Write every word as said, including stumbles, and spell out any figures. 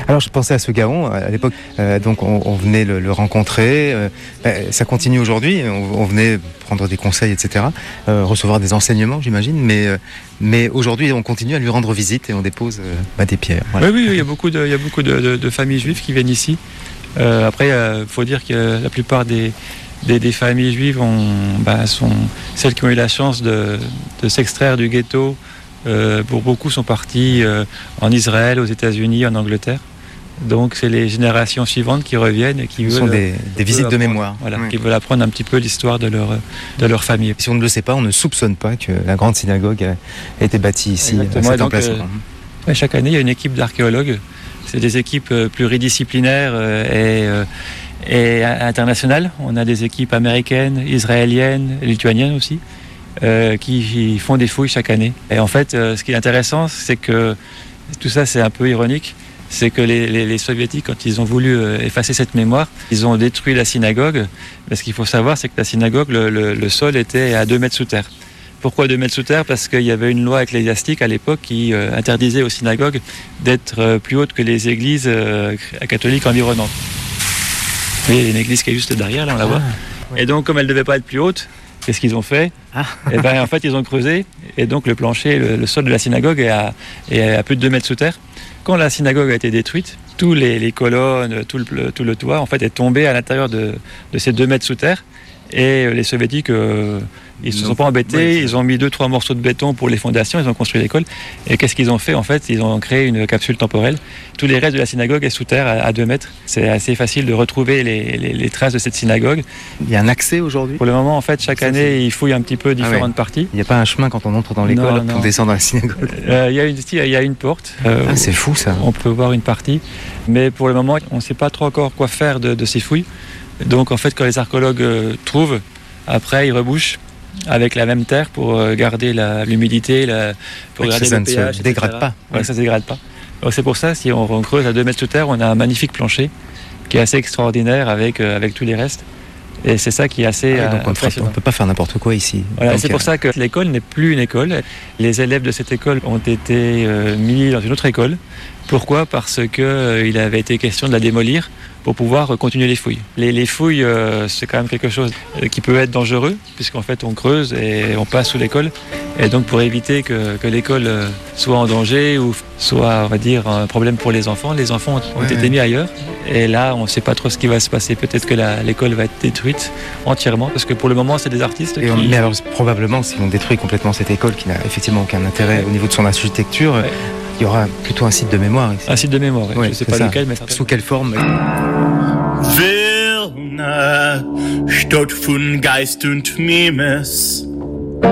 Alors je pensais à ce Gaon, à l'époque, euh, donc on, on venait le, le rencontrer, euh, ça continue aujourd'hui, on, on venait prendre des conseils, et cetera, euh, recevoir des enseignements, j'imagine, mais, euh, mais aujourd'hui on continue à lui rendre visite et on dépose euh, bah, des pierres. Voilà. Oui, oui, il y a beaucoup de, il y a beaucoup de, de, de familles juives qui viennent ici. Euh, après, il euh, faut dire que la plupart des, des, des familles juives ont, bah, sont celles qui ont eu la chance de, de s'extraire du ghetto. Euh, pour beaucoup sont partis euh, en Israël, aux États-Unis, en Angleterre. Donc c'est les générations suivantes qui reviennent et qui Ce veulent, sont des, des visites apprendre, de mémoire. Voilà, oui. qui veulent apprendre un petit peu l'histoire de leur, de leur famille. Si on ne le sait pas, on ne soupçonne pas que la grande synagogue a été bâtie ici, Exactement. à cet Donc, emplacement. Euh, ouais, chaque année, il y a une équipe d'archéologues. C'est des équipes pluridisciplinaires et, et internationales. On a des équipes américaines, israéliennes, lituaniennes aussi, euh, qui font des fouilles chaque année. Et en fait, euh, ce qui est intéressant, c'est que tout ça, c'est un peu ironique. C'est que les, les, les soviétiques, quand ils ont voulu euh, effacer cette mémoire, ils ont détruit la synagogue. Mais ce qu'il faut savoir, c'est que la synagogue, le, le, le sol était à deux mètres sous terre. Pourquoi deux mètres sous terre ? Parce qu'il y avait une loi ecclésiastique à l'époque qui euh, interdisait aux synagogues d'être euh, plus hautes que les églises euh, catholiques environnantes. Vous voyez, il y a une église qui est juste derrière, là on la voit. Ah, ouais. Et donc, comme elle ne devait pas être plus haute, qu'est-ce qu'ils ont fait ? Ah. Et ben, en fait, ils ont creusé. Et donc, le plancher, le, le sol de la synagogue est à, est à plus de deux mètres sous terre. Quand la synagogue a été détruite, tous les, les colonnes, tout le, tout le toit, en fait, est tombé à l'intérieur de, de ces deux mètres sous terre. Et les soviétiques, euh, ils ne se sont pas embêtés, oui, ils ont mis deux, trois morceaux de béton pour les fondations, ils ont construit l'école. Et qu'est-ce qu'ils ont fait ? En fait, ils ont créé une capsule temporelle. Tous les restes de la synagogue est sous terre à, à deux mètres. C'est assez facile de retrouver les, les, les traces de cette synagogue. Il y a un accès aujourd'hui ? Pour le moment, en fait, chaque année, ils fouillent un petit peu différentes ah ouais. parties. Il n'y a pas un chemin quand on entre dans l'école non, non. pour descendre dans la synagogue ? euh, Il y a une, il y a une porte. Euh, ah, c'est fou ça. On peut voir une partie. Mais pour le moment, on ne sait pas trop encore quoi faire de, de ces fouilles. Donc en fait, quand les archéologues euh, trouvent, après ils rebouchent avec la même terre pour euh, garder la, l'humidité, la, pour oui, garder ça le pH, ne se dégrade et cetera. pas. Ouais, ouais. Ça ne se dégrade pas. Donc, c'est pour ça, si on, on creuse à deux mètres sous terre, on a un magnifique plancher qui est assez extraordinaire avec, euh, avec tous les restes. Et c'est ça qui est assez ah oui, donc impressionnant. On ne peut pas faire n'importe quoi ici. Voilà, donc, c'est pour euh... ça que l'école n'est plus une école. Les élèves de cette école ont été euh, mis dans une autre école. Pourquoi ? Parce qu'il euh, avait été question de la démolir pour pouvoir continuer les fouilles. Les, les fouilles, euh, c'est quand même quelque chose qui peut être dangereux, puisqu'en fait on creuse et on passe sous l'école. Et donc pour éviter que, que l'école soit en danger ou soit, on va dire, un problème pour les enfants, les enfants ont, ont ouais, été ouais. mis ailleurs. Et là, on ne sait pas trop ce qui va se passer. Peut-être que la, l'école va être détruite entièrement, parce que pour le moment, c'est des artistes et qui... On, mais alors, probablement, si on détruit complètement cette école, qui n'a effectivement aucun intérêt ouais. au niveau de son architecture, ouais. il y aura plutôt un site de mémoire ici. Un site de mémoire, oui. Ouais, je ne sais pas ça. lequel, mais... Sous quelle forme? Wilna, Stadt von Geist und Mimes,